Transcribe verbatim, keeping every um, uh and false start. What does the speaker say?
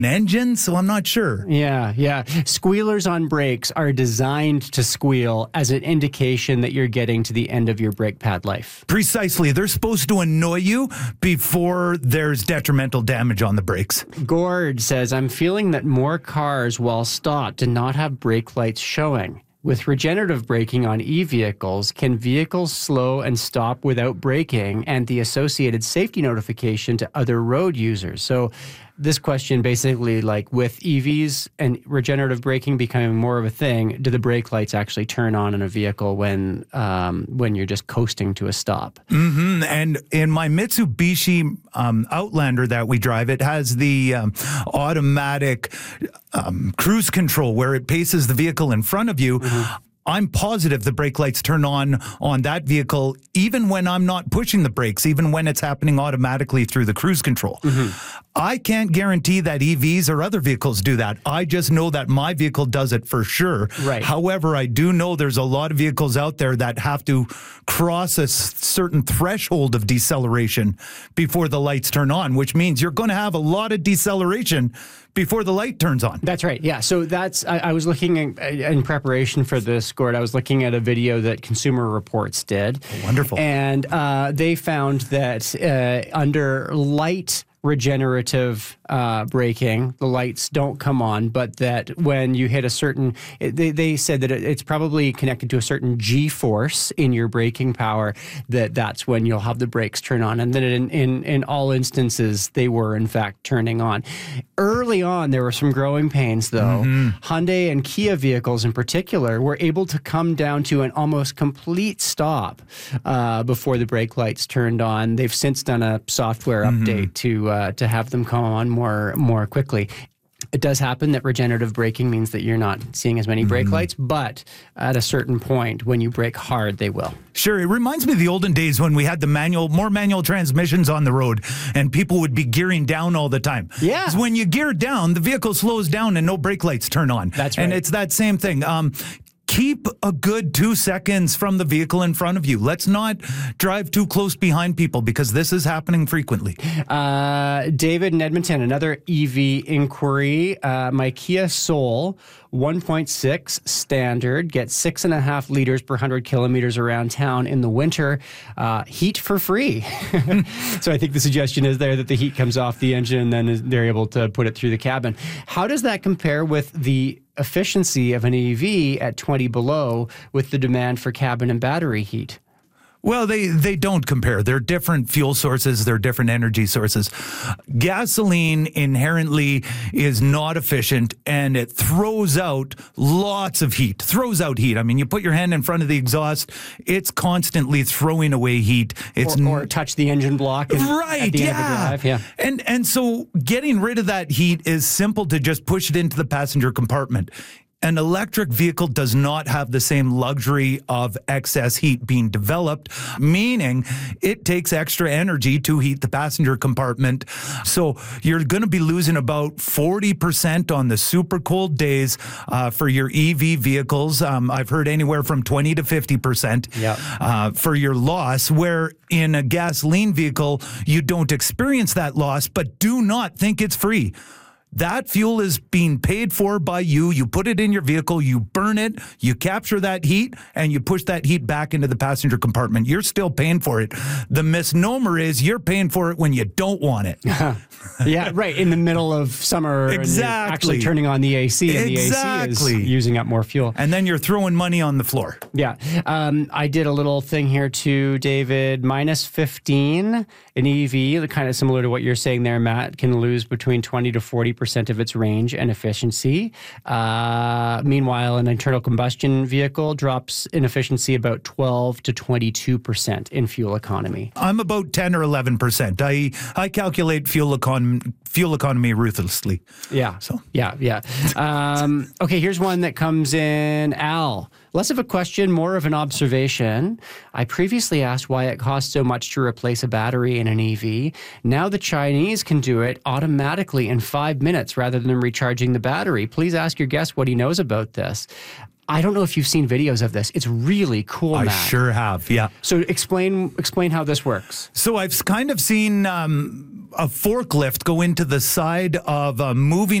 engine, so I'm not sure. Yeah, yeah. Squealers on brakes are designed to squeal as an indication that you're getting to the end of your brake pad life. Precisely. They're supposed to annoy you before there's detrimental damage on the brakes. Gord says, I'm feeling that more cars while stopped did not have brake lights showing. With regenerative braking on e-vehicles, can vehicles slow and stop without braking and the associated safety notification to other road users? So this question basically, like with E Vs and regenerative braking becoming more of a thing, do the brake lights actually turn on in a vehicle when um, when you're just coasting to a stop? Mm-hmm. And in my Mitsubishi um, Outlander that we drive, it has the um, automatic um, cruise control where it paces the vehicle in front of you. Mm-hmm. I'm positive the brake lights turn on on that vehicle even when I'm not pushing the brakes, even when it's happening automatically through the cruise control. Mm-hmm. I can't guarantee that E Vs or other vehicles do that. I just know that my vehicle does it for sure. Right. However, I do know there's a lot of vehicles out there that have to cross a certain threshold of deceleration before the lights turn on, which means you're going to have a lot of deceleration before the light turns on. That's right. Yeah. So that's, I, I was looking in, in preparation for this, Gord, I was looking at a video that Consumer Reports did. Oh, wonderful. And uh, they found that uh, under light regenerative uh, braking, the lights don't come on, but that when you hit a certain, they, they said that it's probably connected to a certain G-force in your braking power, that that's when you'll have the brakes turn on. And then in, in, in all instances, they were in fact turning on. Early on, there were some growing pains though. Mm-hmm. Hyundai and Kia vehicles in particular were able to come down to an almost complete stop uh, before the brake lights turned on. They've since done a software mm-hmm. update to Uh, to have them come on more more quickly. It does happen that regenerative braking means that you're not seeing as many brake mm. lights, but at a certain point, when you brake hard, they will. Sure. It reminds me of the olden days when we had the manual, more manual transmissions on the road and people would be gearing down all the time. Yeah. 'Cause when you gear down, the vehicle slows down and no brake lights turn on. That's right. And it's that same thing. Um, Keep a good two seconds from the vehicle in front of you. Let's not drive too close behind people because this is happening frequently. Uh, David in Edmonton, another E V inquiry. Uh, my Kia Soul one point six standard gets six and a half liters per hundred kilometers around town in the winter. Uh, heat for free. So I think the suggestion is there that the heat comes off the engine and then they're able to put it through the cabin. How does that compare with the efficiency of an E V at twenty below with the demand for cabin and battery heat? Well, they, they don't compare. They're different fuel sources. They're different energy sources. Gasoline inherently is not efficient, and it throws out lots of heat. Throws out heat. I mean, you put your hand in front of the exhaust, it's constantly throwing away heat. It's or, or touch the engine block and, right, at the yeah. end of the drive. Yeah. And, and so getting rid of that heat is simple to just push it into the passenger compartment. An electric vehicle does not have the same luxury of excess heat being developed, meaning it takes extra energy to heat the passenger compartment. So you're going to be losing about forty percent on the super cold days uh, for your E V vehicles. Um, I've heard anywhere from twenty to fifty percent yep. uh, for your loss, where in a gasoline vehicle, you don't experience that loss, but do not think it's free. That fuel is being paid for by you. You put it in your vehicle, you burn it, you capture that heat, and you push that heat back into the passenger compartment. You're still paying for it. The misnomer is you're paying for it when you don't want it. Yeah, right. In the middle of summer, exactly. And you're actually turning on the A C, and exactly. the A C is using up more fuel. And then you're throwing money on the floor. Yeah. Um, I did a little thing here too, David. minus fifteen, an E V, kind of similar to what you're saying there, Matt, can lose between twenty to forty percent of its range and efficiency. Uh, meanwhile, an internal combustion vehicle drops in efficiency about twelve to twenty-two percent in fuel economy. I'm about ten or eleven percent. I, I calculate fuel economy fuel economy ruthlessly. Yeah. So yeah, yeah. Um, okay, here's one that comes in. Al, less of a question, more of an observation. I previously asked why it costs so much to replace a battery in an E V. Now the Chinese can do it automatically in five minutes rather than recharging the battery. Please ask your guest what he knows about this. I don't know if you've seen videos of this. It's really cool, I Matt. sure have, yeah. So explain explain how this works. So I've kind of seen um, a forklift go into the side of a moving